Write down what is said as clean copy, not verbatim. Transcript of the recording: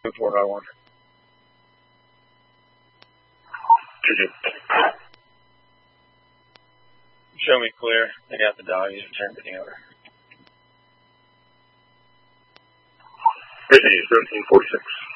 451. Show me clear. I got the dog. He's returned to the owner. 1746.